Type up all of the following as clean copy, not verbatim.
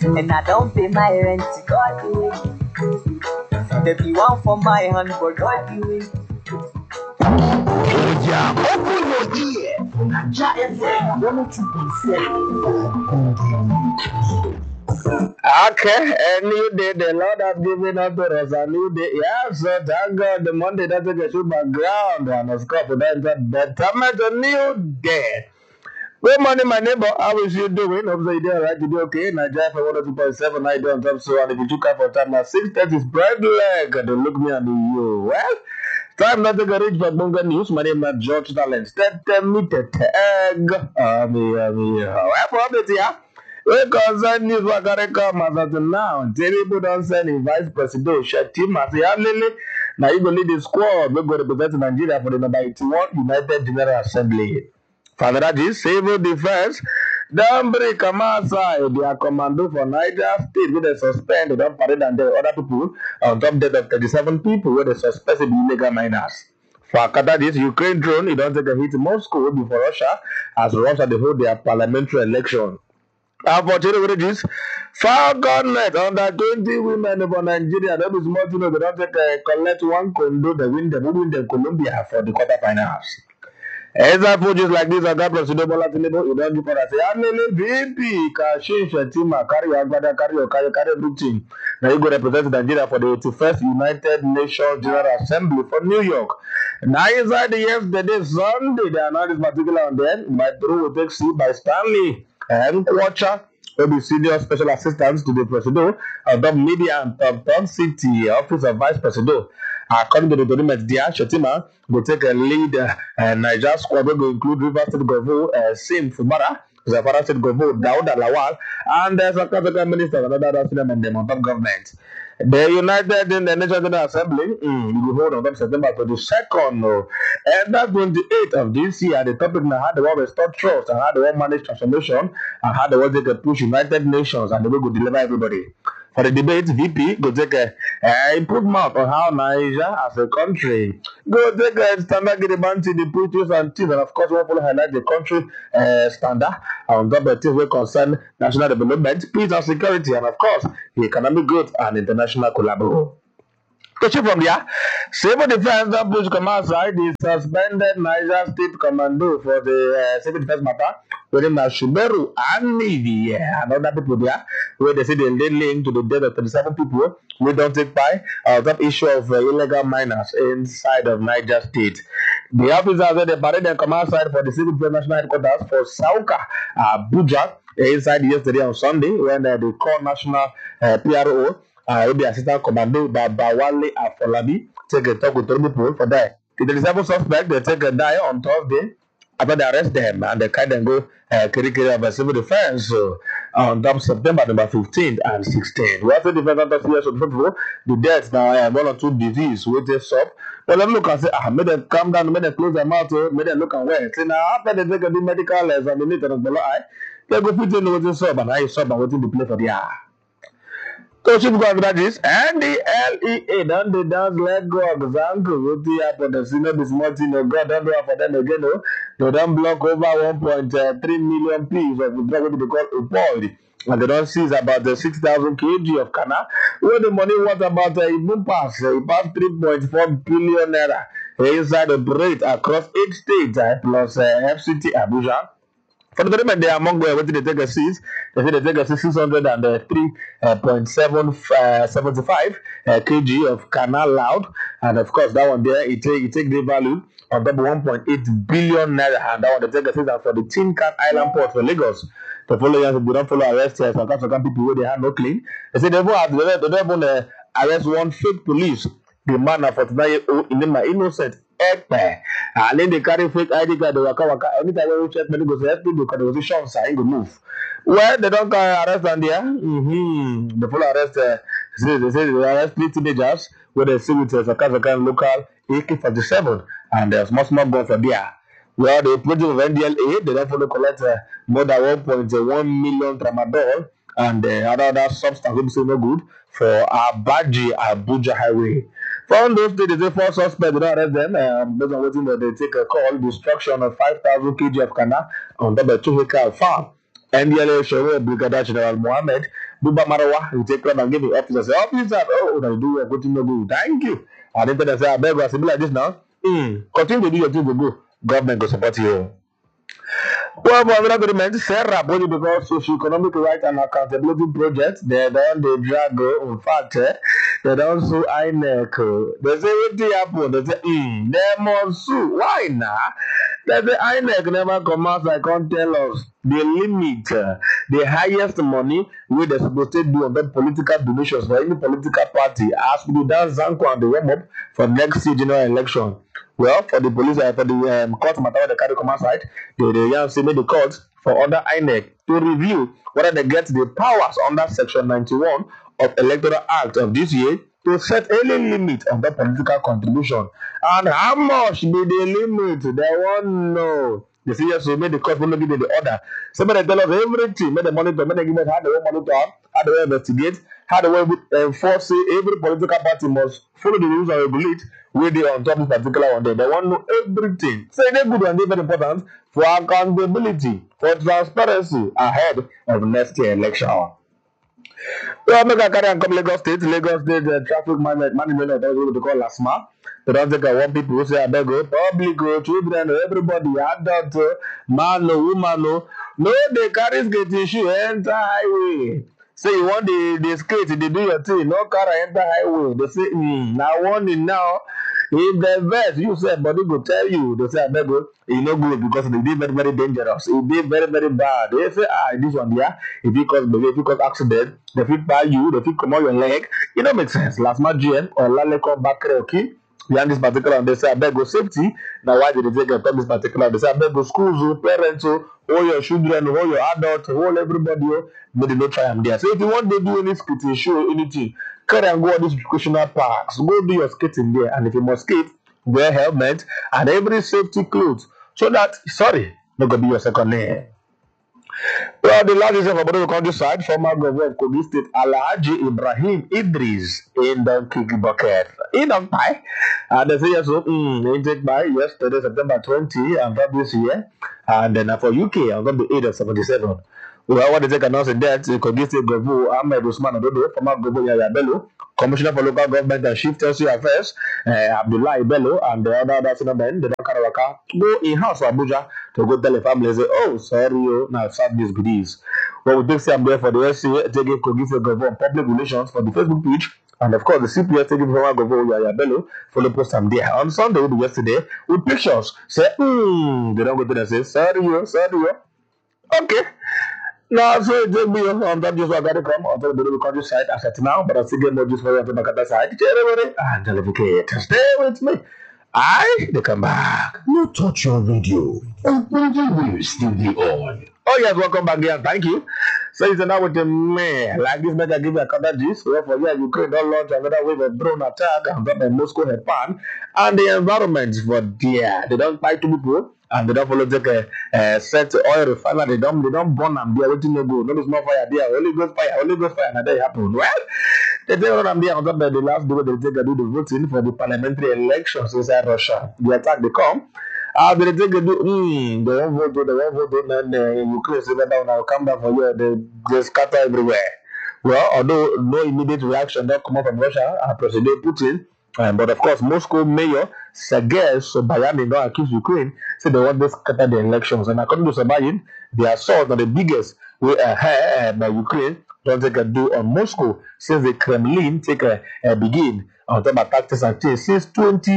And I don't pay my rent, God do it. There be one for my hand, but God do it. Open your ear. Naija FM 102.7. Okay, a new day. The Lord has given unto us a new day. Yes, so thank God the Monday doesn't get to background and of course that is a betterment, a new day. Good morning, my neighbor. How is you doing? Hope you doing right. You do okay? Nigeria for 102.7. I do on top so and if you took out for time now 6:30 is bread leg. Don't look me and you. Well, time not to get rich but Bunga News. My name is George Talent. Tell me the egg. Well, for update here. We concern news what gotta come as of now. Terrible don't send in Vice President Shetima Lele. Now you go lead the squad. We go represent Nigeria for the number 81 United General Assembly. Father this civil defense. Don't break come outside. They are commando for Niger State where they suspend. They don't parade and the other people on top death of 37 people where they suspect to be illegal miners. For Qatar, this Ukraine drone, it don't take a hit in Moscow before Russia as Russia they hold their parliamentary election. Unfortunately, Falcon Net under 20 women over Nigeria. That is more to know. They don't take collect one condo. They win the Colombia for the quarterfinals. Example just like this, I got President Bola Tinubu. You don't do for us. VP Kashin Shetima carry Agbada carry everything. Now you go represent Nigeria for the 81st United Nations General Assembly for New York. Now inside the yesterday Sunday, they are not this particular on there. My through will take seat by Stanley and Watcher will be senior special assistant to the president of the media and top city office of vice president. According to the document, Dia Shetima will take a lead. Niger squad will include Rivers State Governor Sim Fubara, Zamfara State Governor Dauda Lawal, and the South African minister of another senior member of government. The United in the National General Assembly will hold on September 22nd and that's 28th of this year. The topic now how the world restore trust and how the world manage transformation and how the world take a push United Nations and the way go deliver everybody. For the debate, VP go take a improvement on how Nigeria as a country go take a standard get to the preachers and teams and of course we will highlight the country standard on top of things will concern national development, peace and security and of course the economic growth and international collaboration. Question from there. Civil Defense that push come outside the suspended Niger State Commando for the civil defense matter within Shuberu and Navy and other people there where they say they link to the death of 37 people we don't take part that issue of illegal miners inside of Niger State. The officers said they parade and come outside for the civil defense national headquarters for Sauka, Abuja inside yesterday on Sunday when they call national PRO. The assistant commando Babawale Afolabi take a talk with people for that. The 37 suspects they take a die on Thursday after they arrest them and they carry them go carry of civil defense on top September number 15 and 16. We also defend under serious people the deaths now one or two disease with this up. But let me look and say, made them calm down, made them close their mouth, made them look and wait. See now after they take a medical examination of the eye, they go put in with this up and I sub and waiting to play for the eye. Coaching congratulations and the LEA done the dance leg go example with the for the senior this morning God don't do for them again they don't block over 1.3 million pieces of the drug to be called opioid and they don't seize about the 6,000 kg of canna where the money was about even pass 3.4 billion naira inside the rate across 8 states plus FCT Abuja. For the moment, they are among where they take a seat. They say they take a 603.75 kg of canal loud, and of course that one there it take the value of double 1.8 billion naira, and that one they take a seat for the Tinkan Island port for Lagos. The followers we don't follow arrest here, so some people where they have no clean. They say they won't arrest one fake police. The man of 49-year-old in my innocent. And then they carry fake ID card, they waka. Anytime we check medical say because there was a shot, so I go move. Well, they don't arrest and there. The full arrest, they say they arrest 3 teenagers where they see with a local AK-47 and there's small gun for there. Well, the project of NDLA, they don't follow collect more than 1.1 million tramadol and other substance will be no good for Abuja Highway. From those days, they say 4 suspects, they don't arrest them. Based on waiting, they take a call, destruction of 5,000 kg of canna on top of 2 hectare farm. NDLA Shore Brigadier General Mohammed Buba Marawa, you take club and give the officer, say, officer, oh, now you do your good thing, no good. Thank you. And then they say, I beg you, I say, be like this now. Continue to do your thing, go. Government will support you. Well, for another agreement, Sarah Body because socio-economic right and accountability project, they don't they drag in fact, they don't sue INEC. They say what they happen, they say, they must sue. Why now? They say INEC never come out, I can't tell us the limit, the highest money where they're supposed to do on that political donations for any political party as we dance Zanko and the warm up for next year general election. Well, for the police, for the court matter, they carry come outside. They say make the court for other INEC to review whether they get the powers under Section 91 of Electoral Act of this year to set any limit on that political contribution. And how much be the limit? They want know. They say yes, so make the court will give them the order. Somebody tell us everything, make the monitor, make the give us how they will monitor, how they will investigate, how they will enforce every political party must follow the rules and regulate where they on top of this particular one day. They want to know everything. So they're good and they're very important for accountability, for transparency ahead of next year election. Well, I'm going to carry and come Lagos State. Lagos State traffic management authority, what they call LASMA. They don't take one people who say, I beg you, public, children, everybody, adult, man, woman, no, they carry skate issue, enter highway. Say you want the skate, they do your thing, no car enter highway. They say, now warning now. If the verse you say, body go tell you, they say, I beg you, it's no good because they be very, very dangerous. It be very, very bad. They say, this one here, if you cause accident, they fit buy you, they fit come out your leg. It don't make sense. Last month, GM or Laleko Bakre, okay? Behind this particular, they say, I beg you, safety. Now, why did they take this particular? They say, I beg you, schools, parents, all your children, all your adults, all everybody, but they don't try them there. So if you want to do any skating show, anything, carry and go on these recreational parks. Go do your skating there. And if you must skate, wear helmet and every safety clothes. So that, not going to be your second name. Well, the last is for Bodo countryside, former governor of Kogi State, Alhaji Ibrahim Idris, in the Kiki Bucket. In on time. And they say, yes, so, intake by yesterday, September 20, and that this year. And then for UK, on the 8th of 77. Well, what they take announcing that Kogi State Governor Ahmed Usman Ododo, former Governor Yaya Bello, Commissioner for Local Government and Chief Tertiary Affairs, Abdullahi Bello, and the other senior men, the Karawaka, go in-house for Abuja to go tell the family, say, oh, sorry, now sad news goodies. Well, we take some there for the SCA, taking Kogi State Governor on public relations for the Facebook page, and of course, the CPS taking former Governor Yaya Bello for the post them there. On Sunday, yesterday, with pictures, say, they don't go to them, say, sorry. Okay. No, so it will be on that just got to come on the countryside as at now, but I still get more just for the Makata side. And delegate. Stay with me. They come back. No touch your radio. Open will still be on. Oh yes, welcome back again. Thank you. So it's now with the man like this. Make I give you a counter gist. So for Ukraine don't launch another wave of drone attack and that by Moscow had pan and the environment for there. They don't fight to people. And they don't follow take a set oil refinery. They don't burn them there. Waiting no go. No small fire there. Only goes fire. And that happen. Well, they take them there on top of the last day they take do the voting for the parliamentary elections inside Russia. The attack they come. They take they won't vote. And Ukraine say that now come down for you. They scatter everywhere. Well, although no immediate reaction don't come up from Russia, President Putin. But of course, Moscow Mayor Sergei Sobyanin don't accuse Ukraine, say they want to scatter the elections. And according to Sobyanin, the assault are the biggest by Ukraine don't take a do on Moscow since the Kremlin take a begin on top of tactics and change since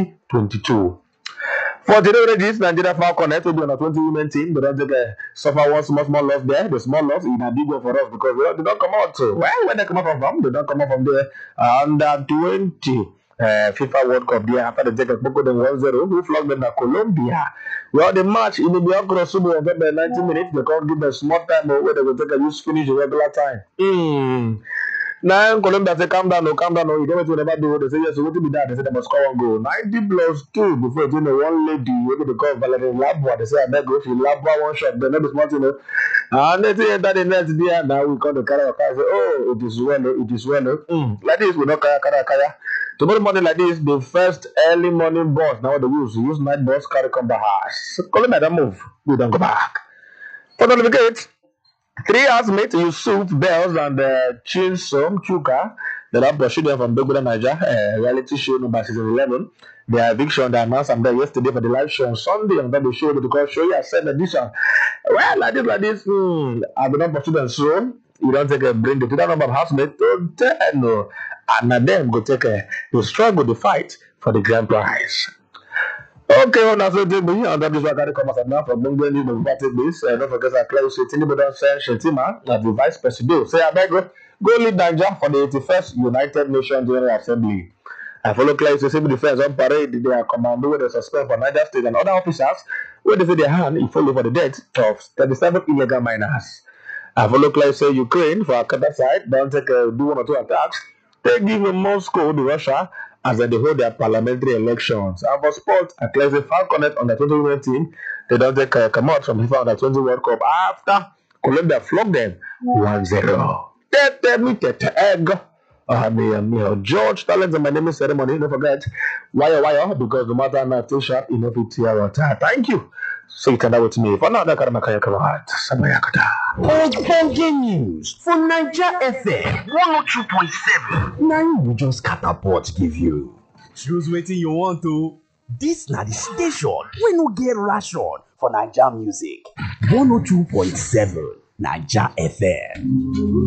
2022. For today, this Nigeria Falconet will be on a 20 women team. They don't take a suffer one small loss there. The small loss is a big one for us because they don't come out. Well, when they come out from, they don't come out from there under 20. FIFA World Cup there after they take a Boko them 1-0, who flogged them to Colombia. Well, the match in the Bianco Subo of 90 minutes, they can't give them small time where they will take a use finish the regular time. Now Colombia say calm down, you don't want to never do. They say yes, what to be done? They say they must score one goal. 90+2 before you know one lady able to call Valerie Labua. They say I beg if you Labua one shot, then maybe smart and they say that the next day now we call the Kara say, oh, it is well. Like this, we not Kaya. Tomorrow morning like this, the first early morning bus. Now they use night bus carry come back. Colombia don't move. We don't go back. For the gate. Three housemates, Yusuf Bells and Chinsom Chuka, they have pursued them from Dogoda Niger, reality show number season 11. Their eviction, they announced them there yesterday for the live show on Sunday, and then they showed because show you said edition. Well, like this, I will not pursue them so. You don't take a bring the total number of housemates to 10, no. And now them go take to struggle the fight for the grand prize. Okay, well, now so take me and that is what I got to come out now from Bunga News of Party Base. Don't forget I close Shetini Bodan Sen Shetima as the Vice President. Say I beg go lead Nigeria for the 81st United Nations General Assembly. I follow Clay Civil Defense on parade. They are commando with the suspect for Niger State and other officers where they say their hand is follow for the death of 37 illegal miners. I follow Clay say Ukraine for Qatar side don't take do one or two attacks. They give Moscow to Russia as they hold their parliamentary elections. And for sport, I Clay say Falconet on the 2020 team. They don't take come out from FIFA on the 20 World Cup after Colombia flogged them 1-0. Egg. George Talent and my name is ceremony. Don't forget wire because no matter how too sharp enough it here water. Thank you. So you can with me. For now, that Makaya Kamat. Ogbonge news for Naija FM 102.7. Now we just catapult give you. Choose wetin you want to. This na the station wey no get ration for Naija music. 102.7 Naija FM.